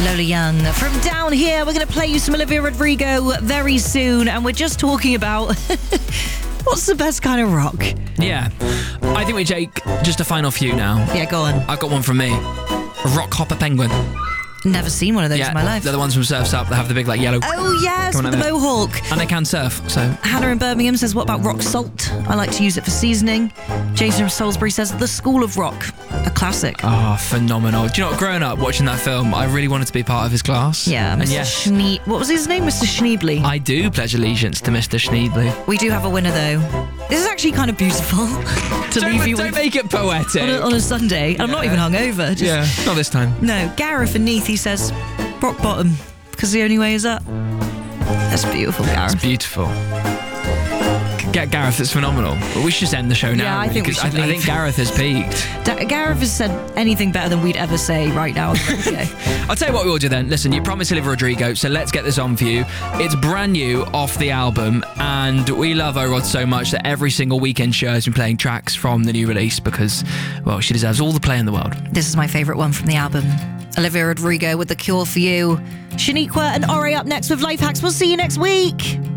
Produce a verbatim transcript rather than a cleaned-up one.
Lola Young. From Down Here, we're going to play you some Olivia Rodrigo very soon, and we're just talking about what's the best kind of rock. Yeah. I think we take just a final few now. Yeah, go on. I've got one from me. A rock hopper penguin. Never seen one of those yeah, in my life. They're the ones from Surf's Up that have the big, like, yellow... Oh, yes, with the there. mohawk. And they can surf, so... Hannah in Birmingham says, what about rock salt? I like to use it for seasoning. Jason from Salisbury says, The School of Rock. A classic. Oh, phenomenal. Do you know what? Growing up, watching that film, I really wanted to be part of his class. Yeah, Mister Yes, Schne- what was his name? Mister Schneebly. I do pledge allegiance to Mister Schneebly. We do have a winner, though. This is actually kind of beautiful to don't leave you don't with make it poetic. on a, on a Sunday. Yeah. I'm not even hungover. Just, yeah, not this time. No, Gareth and Neath, he says, rock bottom, because the only way is up. That's beautiful, Gareth. It's beautiful. Get Gareth, it's phenomenal. But we should just end the show now. Yeah, I think we because should I, I leave. think Gareth has peaked. Da- Gareth has said anything better than we'd ever say right now on the radio. I'll tell you what we'll do then. Listen, you promised Olivia Rodrigo, so let's get this on for you. It's brand new off the album, and we love O-Rod so much that every single weekend show has been playing tracks from the new release because, well, she deserves all the play in the world. This is my favourite one from the album. Olivia Rodrigo with The Cure for You. Shaniqua and Ore up next with Life Hacks. We'll see you next week.